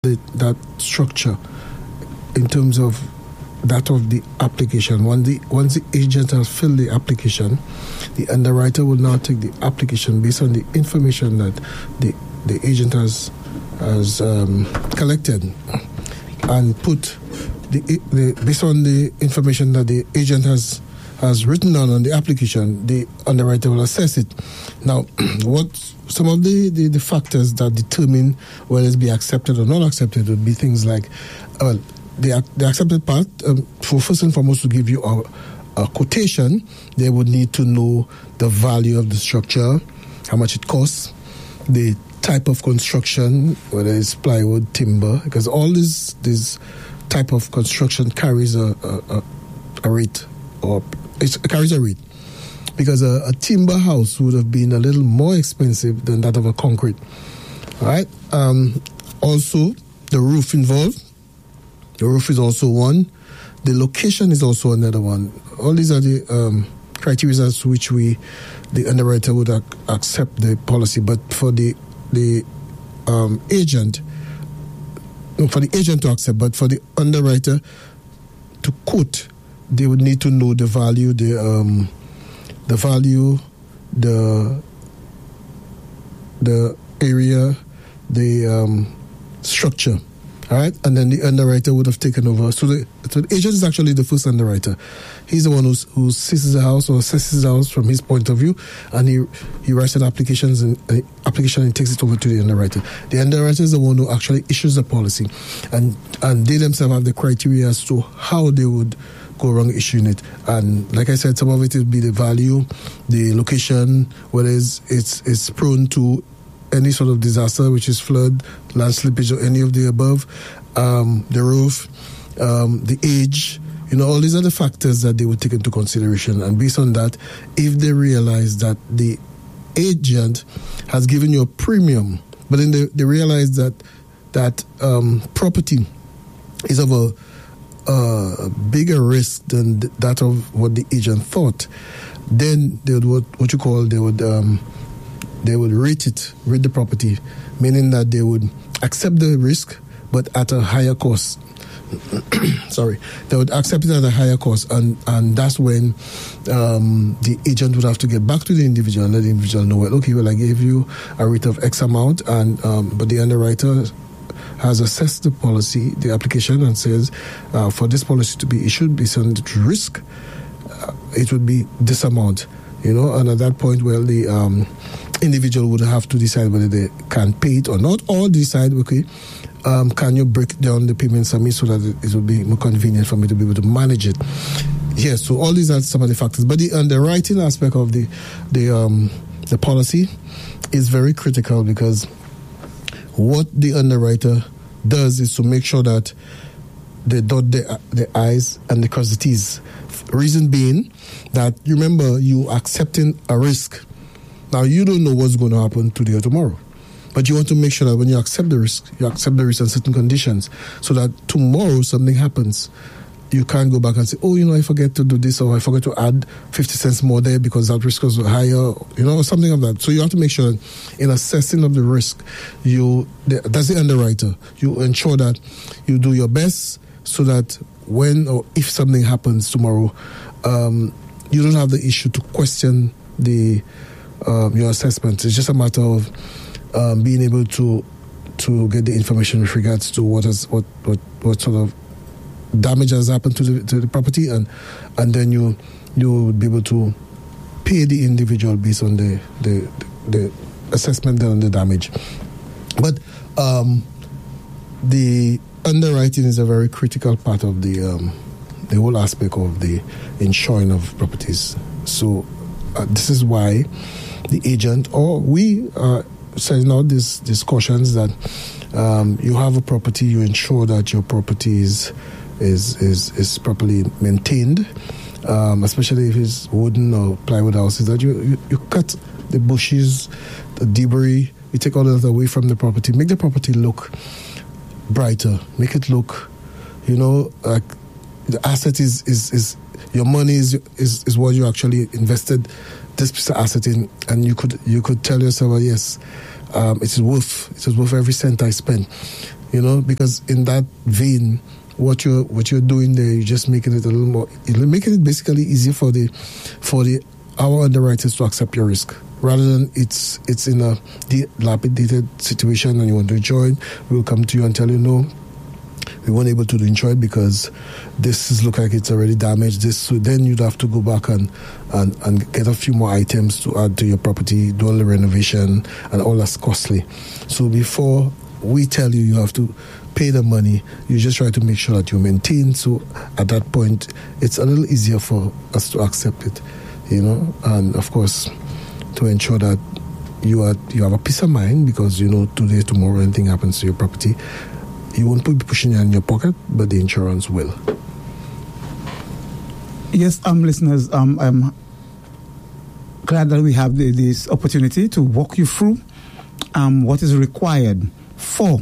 that structure in terms of that of the application. Once the agent has filled the application, the underwriter will now take the application based on the information that the agent has collected and put based on the information that the agent has written down on the application. The underwriter will assess it. Now, what some of the factors that determine whether it's be accepted or not accepted would be things like, the accepted part, for first and foremost, to give you a quotation, they would need to know the value of the structure, how much it costs, the type of construction, whether it's plywood, timber, because all this type of construction carries a rate, or it carries a rate. Because a timber house would have been a little more expensive than that of a concrete. All right. Also, the roof involved. The roof is also one. The location is also another one. All these are the criteria as to which the underwriter would accept the policy. But for the agent, for the agent to accept, but for the underwriter to quote, they would need to know the value, the area, the structure. All right, and then the underwriter would have taken over. So the agent is actually the first underwriter. He's the one who seizes the house or assesses the house from his point of view, and he writes an application and takes it over to the underwriter. The underwriter is the one who actually issues the policy, and they themselves have the criteria as to how they would go around issuing it. And like I said, some of it will be the value, the location, whether it's prone to any sort of disaster, which is flood, land slippage, or any of the above, the roof, the age, all these are the factors that they would take into consideration. And based on that, if they realize that the agent has given you a premium, but then they realize that property is of a bigger risk than that of what the agent thought, then they would they would rate the property, meaning that they would accept the risk, but at a higher cost. Sorry, they would accept it at a higher cost, and that's when the agent would have to get back to the individual and let the individual know, I gave you a rate of X amount, and but the underwriter has assessed the policy, the application, and says for this policy to be issued based on the risk, it would be this amount. And at that point, the individual would have to decide whether they can pay it or not, or decide, can you break down the payments for me so that it will be more convenient for me to be able to manage it? Yes, so all these are some of the factors. But the underwriting aspect of the policy is very critical, because what the underwriter does is to make sure that they dot the I's and they cross the T's. Reason being that, remember, you accepting a risk. Now, you don't know what's going to happen today or tomorrow. But you want to make sure that when you accept the risk on certain conditions, so that tomorrow something happens. You can't go back and say, I forget to do this, or I forgot to add 50 cents more there because that risk was higher, something of that. So you have to make sure that in assessing of the risk, that's the underwriter. You ensure that you do your best so that when or if something happens tomorrow, you don't have the issue to question your assessment. It's just a matter of being able to get the information with regards to what sort of damage has happened to the property, and then you would be able to pay the individual based on the assessment done on the damage. But the underwriting is a very critical part of the whole aspect of the insuring of properties. So this is why the agent or we are setting out these cautions that you have a property, you ensure that your property is properly maintained, especially if it's wooden or plywood houses, that you cut the bushes, the debris, you take all of that away from the property, make the property look brighter, make it look, like the asset is your money is what you actually invested this piece of asset in, and you could tell yourself, yes, it is worth every cent I spent. because in that vein, what you're doing there, you're just making it a little more, making it basically easier for our underwriters to accept your risk. Rather than it's in a dilapidated situation and you want to insure it, we'll come to you and tell you, no, we weren't able to insure it because this look like it's already damaged. So then you'd have to go back and get a few more items to add to your property, do all the renovation, and all that's costly. So before we tell you have to pay the money, you just try to make sure that you maintain. So at that point, it's a little easier for us to accept it, and of course, to ensure that you have a peace of mind because today, tomorrow, anything happens to your property, you won't be pushing it in your pocket, but the insurance will. Yes, listeners, I'm glad that we have this opportunity to walk you through what is required for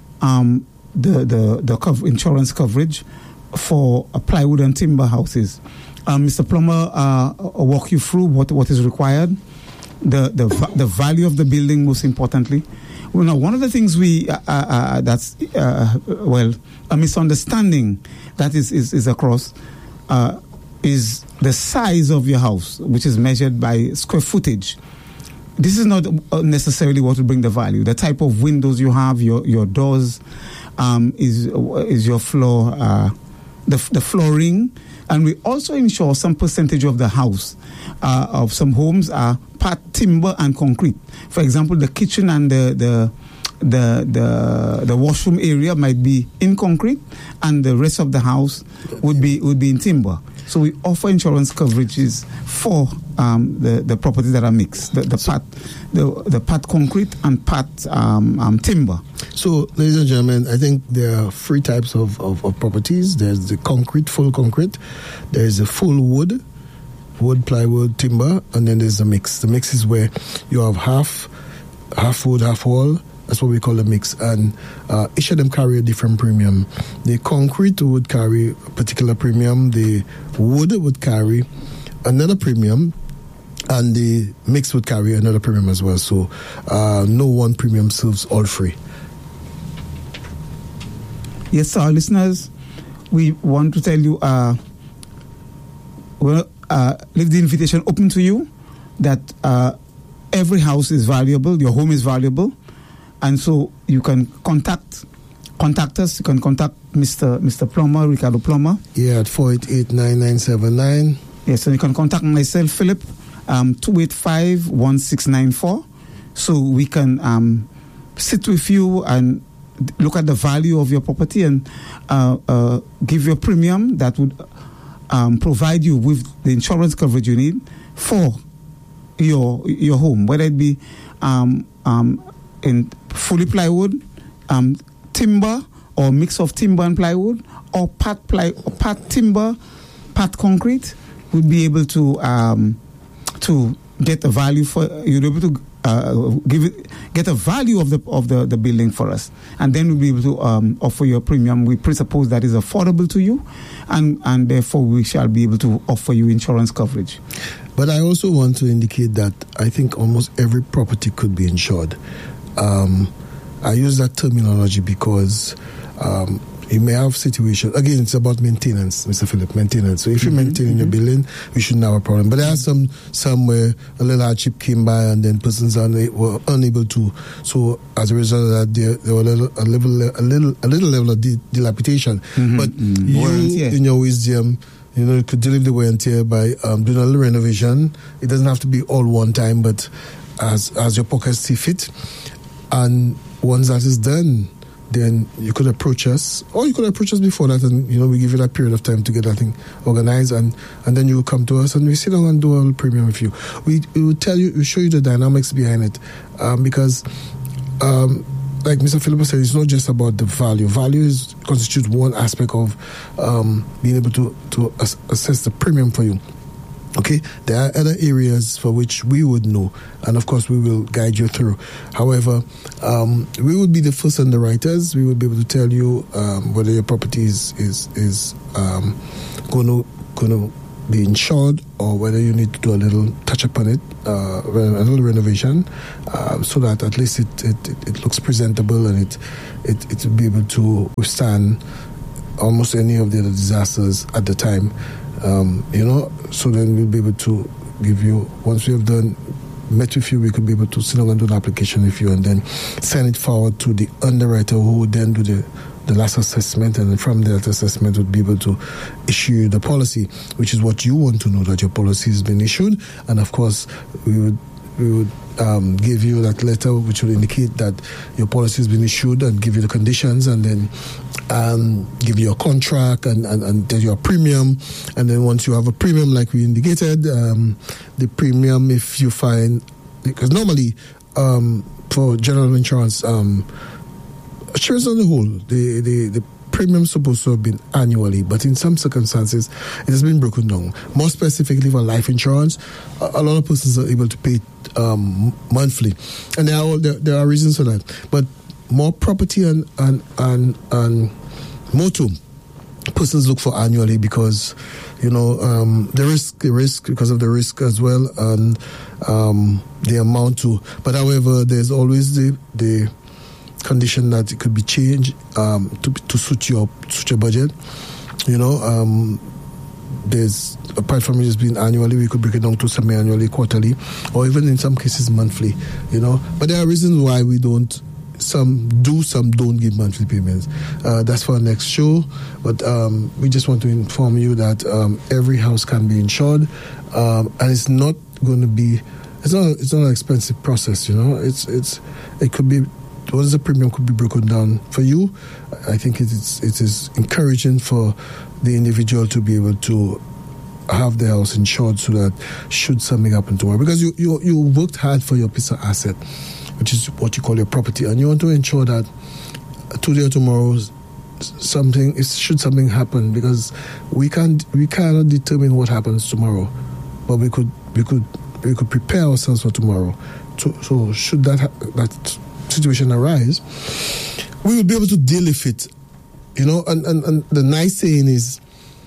the insurance coverage for plywood and timber houses. Mr. Plummer walk you through what is required, the value of the building, most importantly. Well, now, one of the things that's a misunderstanding that is across is the size of your house, which is measured by square footage. This is not necessarily what will bring the value. The type of windows you have, your doors, is your floor, the flooring, and we also insure some percentage of the house. Of some homes are part timber and concrete. For example, the kitchen and the washroom area might be in concrete, and the rest of the house would be in timber. So we offer insurance coverages for the properties that are mixed, the part concrete and part timber. So, ladies and gentlemen, I think there are three types of properties. There's the concrete, full concrete. There's the full wood, plywood, timber, and then there's the mix. The mix is where you have half wood, half wall. That's what we call a mix, and each of them carry a different premium. The concrete would carry a particular premium, the wood would carry another premium, and the mix would carry another premium as well. So no one premium serves all three. Yes, our listeners, we want to tell you, leave the invitation open to you that every house is valuable, your home is valuable. And so you can contact us. You can contact Mr. Plummer, Ricardo Plummer. Yeah, at 488-9979. Yes, and you can contact myself, Philip, 285-1694. So we can sit with you and look at the value of your property and give you a premium that would provide you with the insurance coverage you need for your home, whether it be in fully plywood, timber, or mix of timber and plywood, or part timber, part concrete. Would be able to get a value for you'll be able to get a value of the building for us, and then we'll be able to offer you a premium. We presuppose that is affordable to you, and therefore we shall be able to offer you insurance coverage. But I also want to indicate that I think almost every property could be insured. I use that terminology because you may have situations. Again, it's about maintenance, Mr. Philip, maintenance. So if you're maintaining your building, we shouldn't have a problem. But there are some where a little hardship came by and then persons were unable to. So as a result of that, there were a little level of dilapidation. But you, in your wisdom, you could relieve the wear and tear by doing a little renovation. It doesn't have to be all one time, but as your pockets see fit. And once that is done, then you could approach us, or you could approach us before that, and we give you that period of time to get that thing organized, and then you will come to us and we sit down and do a premium with you. We will tell you, we show you the dynamics behind it, because like Mr. Philip said, it's not just about the value. Value constitutes one aspect of being able to assess the premium for you. Okay, there are other areas for which we would know, and of course we will guide you through. However, we would be the first underwriters. We would be able to tell you whether your property is going to be insured, or whether you need to do a little touch up on it, a little renovation, so that at least it looks presentable and it will be able to withstand almost any of the other disasters at the time. So then we'll be able to give you, once we have met with you, we could be able to sit down and do an application with you and then send it forward to the underwriter, who would then do the last assessment, and from that assessment would be able to issue the policy, which is what you want to know, that your policy has been issued. And of course, we would give you that letter which will indicate that your policy has been issued, and give you the conditions, and then give you a contract and tell you a premium. And then once you have a premium, like we indicated, the premium, if you find, because normally for general insurance, insurance on the whole, the premium is supposed to have been annually, but in some circumstances it has been broken down. More specifically for life insurance, a lot of persons are able to pay monthly, and there are reasons for that. But more property and motor, persons look for annually, because the risk because of the risk as well, and the amount too. But however, there's always the condition that it could be changed to suit your budget. There's, apart from it just being annually, we could break it down to semi-annually, quarterly, or even in some cases monthly. But there are reasons why we don't. Some do, some don't give monthly payments. That's for our next show. But we just want to inform you that every house can be insured, and it's not going to be. It's not an expensive process. It could be. Once the premium could be broken down for you, I think it is encouraging for the individual to be able to have the house insured, so that should something happen tomorrow, because you worked hard for your piece of asset, which is what you call your property, and you want to ensure that today or tomorrow should something happen, because we cannot determine what happens tomorrow, but we could prepare ourselves for tomorrow. So should that situation arise, we will be able to deal with it. And the nice saying is,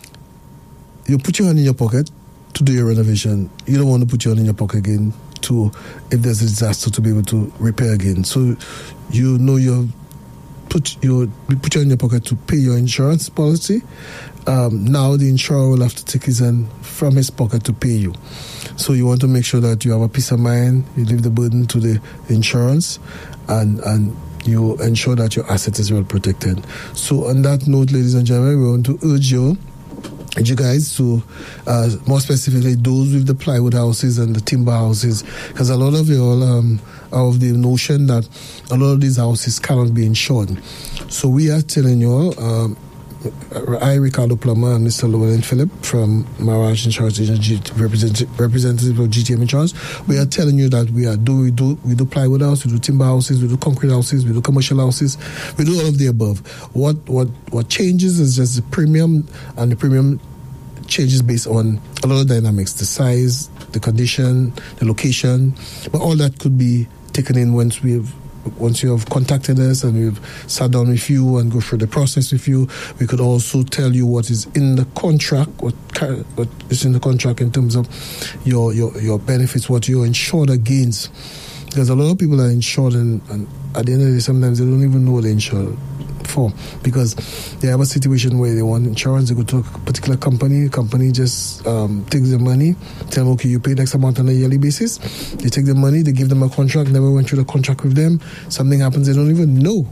you put your hand in your pocket to do your renovation. You don't want to put your hand in your pocket again if there's a disaster, to be able to repair again. So you put your hand in your pocket to pay your insurance policy. Now the insurer will have to take his hand from his pocket to pay you. So you want to make sure that you have a peace of mind. You leave the burden to the insurance, and you ensure that your asset is well protected. So on that note, ladies and gentlemen, we want to urge you guys to, more specifically those with the plywood houses and the timber houses, because a lot of you all are of the notion that a lot of these houses cannot be insured. So we are telling you all, I, Ricardo Plummer, and Mr. Llewellyn Phillip from Mirage Insurance Agent, representative of GTM Insurance, we are telling you that we do plywood houses, we do timber houses, we do concrete houses, we do commercial houses, we do all of the above. What changes is just the premium, and the premium changes based on a lot of dynamics: the size, the condition, the location. But all that could be taken in once you have contacted us and we've sat down with you and go through the process with you. We could also tell you what is in the contract, what is in the contract in terms of your benefits, what you're insured against. Because a lot of people are insured, and at the end of the day, sometimes they don't even know what they're insured for, because they have a situation where they want insurance. They go to a particular company just takes the money, tell them, okay, you pay X amount on a yearly basis. They take the money, they give them a contract, never went through the contract with them. Something happens, they don't even know.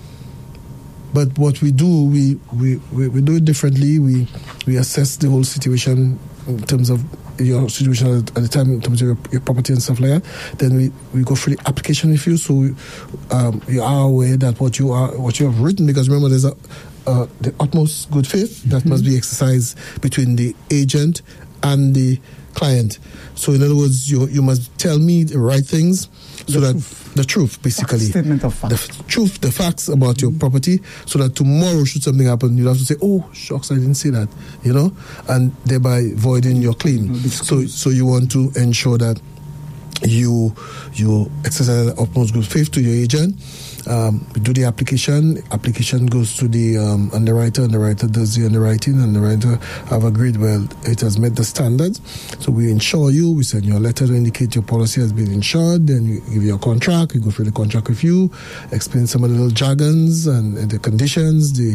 But what we do, we do it differently. We assess the whole situation in terms of your situation at the time, in terms of your property and stuff like that. Then we go through the application with you, so you are aware that what you have written, because remember, there's the utmost good faith that must be exercised between the agent and the client. So in other words, you must tell me the right things, so that the truth, basically, statement of fact, the facts about your property, so that tomorrow, should something happen, you'll have to say, oh shucks, I didn't say that, and thereby voiding your claim. So you want to ensure that you exercise utmost good faith to your agent, We do the application. Application goes to the underwriter. Underwriter does the underwriting. Underwriter have agreed, well, it has met the standards. So we insure you. We send you a letter to indicate your policy has been insured. Then we give you a contract. We go through the contract with you, explain some of the little jargons and the conditions, the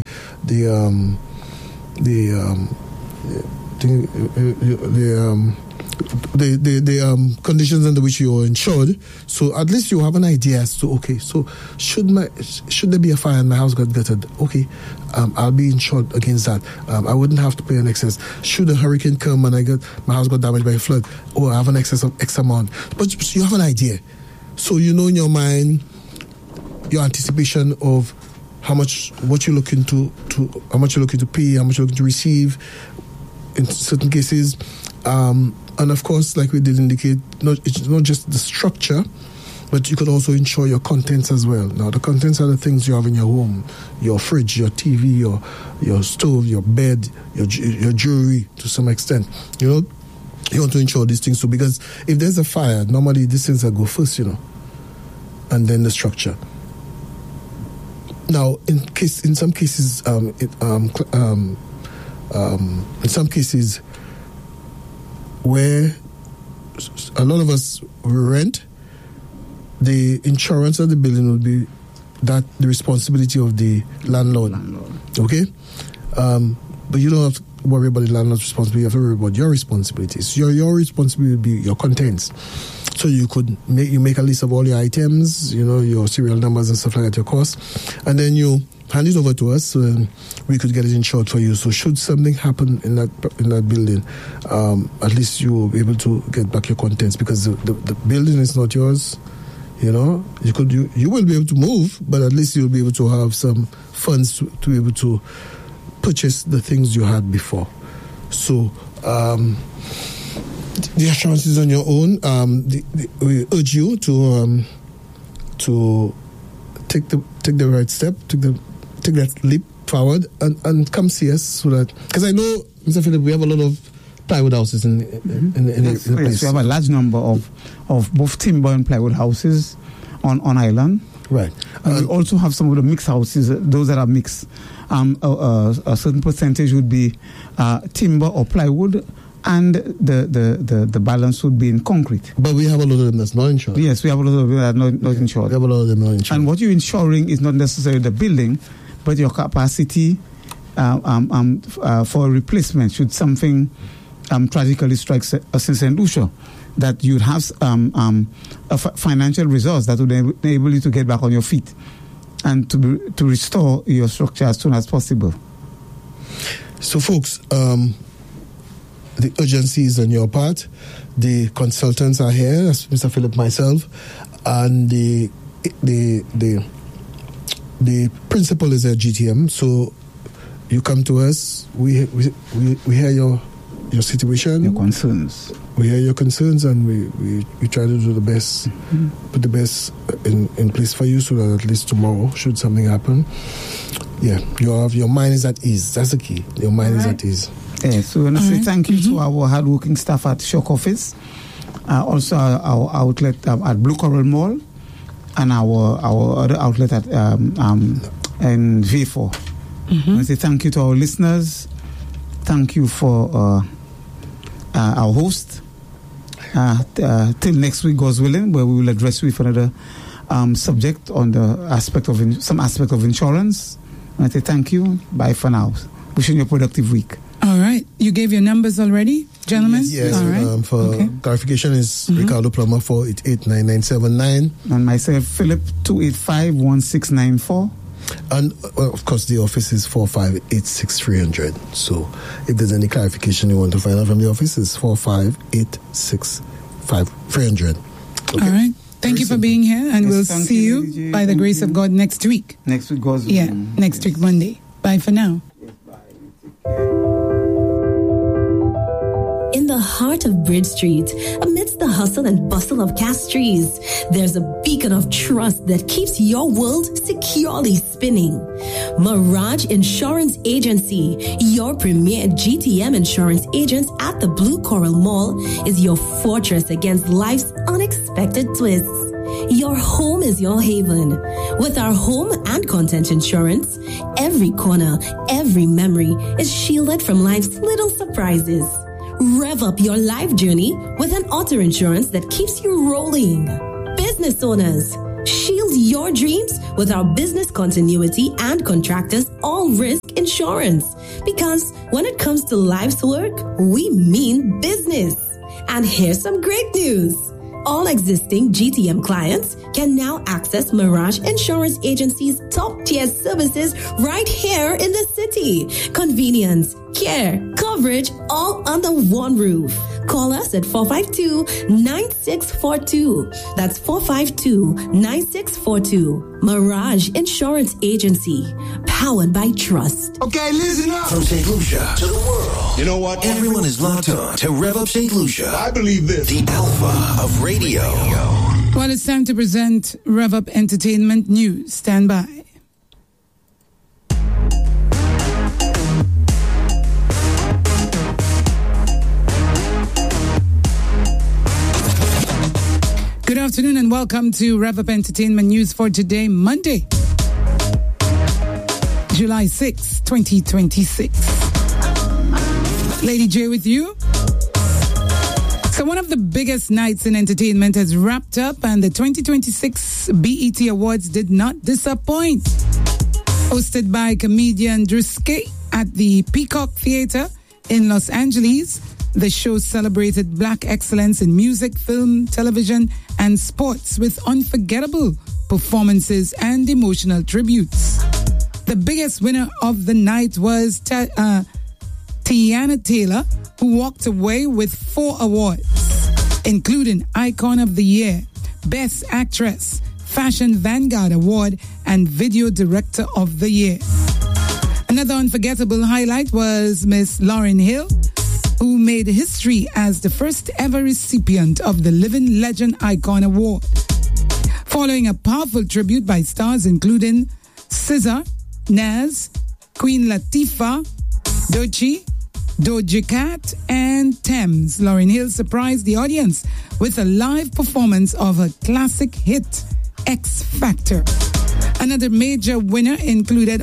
conditions under which you are insured, so at least you have an idea as to, okay, so should there be a fire and my house got gutted, okay, I'll be insured against that. I wouldn't have to pay an excess. Should a hurricane come and my house got damaged by a flood, I have an excess of X amount. But you have an idea, so you know in your mind your anticipation of what you're looking to how much you're looking to pay, how much you're looking to receive in certain cases. And of course, like we did indicate, it's not just the structure, but you could also insure your contents as well. Now, the contents are the things you have in your home: your fridge, your TV, your stove, your bed, your jewelry to some extent. You know, you want to insure these things too, because if there's a fire, normally these things will go first, and then the structure. Now, in some cases, where a lot of us rent, the insurance of the building will be the responsibility of the landlord. Okay? But you don't have to worry about the landlord's responsibility. You have to worry about your responsibilities. Your responsibility will be your contents. So you make a list of all your items, your serial numbers and stuff like that, your costs, and then you hand it over to us so we could get it insured for you. So should something happen in that building, at least you will be able to get back your contents, because the building is not yours. You will be able to move, but at least you'll be able to have some funds to be able to purchase the things you had before. So the assurance is on your own. We urge you to take the right step, take that leap forward, and come see us, so that, because I know, Mr. Philip, we have a lot of plywood houses in the place. Yes, we have a large number of both timber and plywood houses on island. Right. And we also have some of the mixed houses, those that are mixed. A certain percentage would be timber or plywood, and the balance would be in concrete. But we have a lot of them that's not insured. Yes, we have a lot of them that are not insured. We have a lot of them not insured. And what you're insuring is not necessarily the building, but your capacity for a replacement should something tragically strike us in St. Lucia, that you'd have financial results that would enable you to get back on your feet and to restore your structure as soon as possible. So, folks, the urgency is on your part. The consultants are here, that's Mr. Philip, myself, and the principal is at GTM. So you come to us. We hear your situation, your concerns. We hear your concerns, and we try to do the best, put the best in place for you, so that at least tomorrow, should something happen, your mind is at ease. That's the key. Your mind is at ease. Yes, so we want to say thank you to our hardworking staff at Shock Office, also our outlet at Blue Coral Mall, and our other outlet at in V4. I want to say thank you to our listeners. Thank you for our host. Till next week, God's willing, where we will address you with another subject on the some aspect of insurance. I want to say thank you. Bye for now. Wishing you a productive week. All right. You gave your numbers already, gentlemen? Yes. All right. For clarification, is Ricardo Plummer 488-9979. And myself, Philip, 285-1694. And, of course, the office is 4586300. So if there's any clarification you want to find out from the office, it's 4586300. Okay. All right. Thank you for being here, and we'll see you, by the grace of God, next week. Next week, God's willing. Yeah, next week, Monday. Bye for now. In the heart of Bridge Street, amidst the hustle and bustle of Castries, there's a beacon of trust that keeps your world securely spinning. Mirage Insurance Agency, your premier GTM insurance agent at the Blue Coral Mall, is your fortress against life's unexpected twists. Your home is your haven, With our home and content insurance, every corner, every memory is shielded from life's little surprises. Rev up your life journey with an auto insurance that keeps you rolling. Business owners, shield your dreams with our business continuity and contractors all risk insurance. Because when it comes to life's work, we mean business. And here's some great news. All existing GTM clients can now access Mirage Insurance Agency's top-tier services right here in the city. Convenience, care, coverage, all under one roof. Call us at 452-9642. That's 452-9642. Mirage Insurance Agency. Powered by trust. Okay, listen up. From St. Lucia to the world. You know what? Everyone is locked on to Rev Up St. Lucia. I believe this. The alpha of radio. Well, it's time to present Rev Up Entertainment News. Stand by. Good afternoon and welcome to Rev Up Entertainment News for today, Monday, July 6, 2026. Lady J with you. So one of the biggest nights in entertainment has wrapped up and the 2026 BET Awards did not disappoint. Hosted by comedian Drewski at the Peacock Theater in Los Angeles, the show celebrated Black excellence in music, film, television, and sports with unforgettable performances and emotional tributes. The biggest winner of the night was Tiana Taylor, who walked away with 4 awards, including Icon of the Year, Best Actress, Fashion Vanguard Award, and Video Director of the Year. Another unforgettable highlight was Miss Lauryn Hill, who made history as the first ever recipient of the Living Legend Icon Award. Following a powerful tribute by stars including SZA, Nas, Queen Latifah, Doja Cat, and Thames, Lauryn Hill surprised the audience with a live performance of her classic hit, X Factor. Other major winners included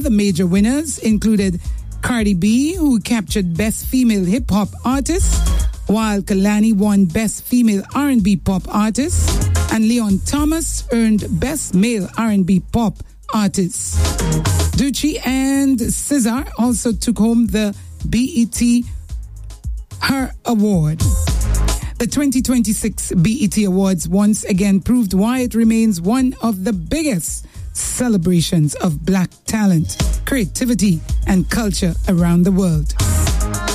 Cardi B, who captured Best Female Hip Hop Artist, while Kehlani won Best Female R&B Pop Artist, and Leon Thomas earned Best Male R&B Pop Artist. Doechii and SZA also took home the BET Her Award. The 2026 BET Awards once again proved why it remains one of the biggest celebrations of Black talent, creativity, and culture around the world.